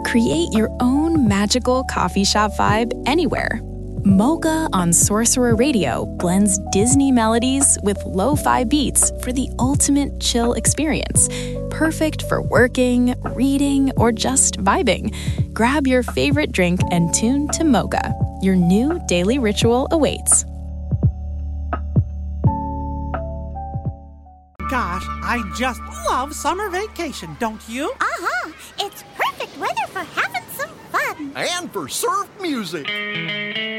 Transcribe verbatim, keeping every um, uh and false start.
Create your own magical coffee shop vibe anywhere. Mocha on Sorcerer Radio blends Disney melodies with lo-fi beats for the ultimate chill experience. Perfect for working, reading, or just vibing. Grab your favorite drink and tune to Mocha. Your new daily ritual awaits. Gosh, I just love summer vacation, don't you? Uh-huh. It's perfect weather for having some fun. And for surf music.